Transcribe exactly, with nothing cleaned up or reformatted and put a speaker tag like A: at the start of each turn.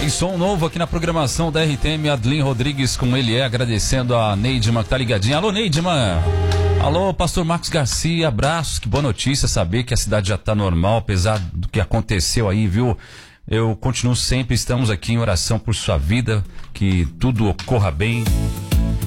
A: Tem som novo aqui na programação da R T M. Adeline Rodrigues com ele é, agradecendo a Neidman que tá ligadinha. Alô, Neidman. Alô, pastor Marcos Garcia, abraços, que boa notícia saber que a cidade já tá normal, apesar do que aconteceu aí, viu? Eu continuo sempre, estamos aqui em oração por sua vida, que tudo ocorra bem.